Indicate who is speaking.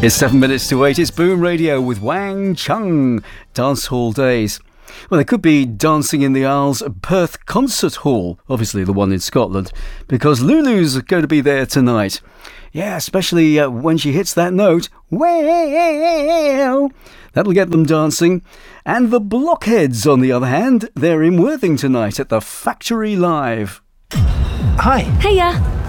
Speaker 1: It's 7 minutes to 8. It's Boom Radio with Wang Chung. Dance Hall Days. Well, there could be Dancing in the Isles Perth Concert Hall, obviously the one in Scotland, because Lulu's going to be there tonight. Yeah, especially when she hits that note. Well, that'll get them dancing. And the Blockheads, on the other hand, they're in Worthing tonight at the Factory Live.
Speaker 2: Hi.
Speaker 3: Hiya.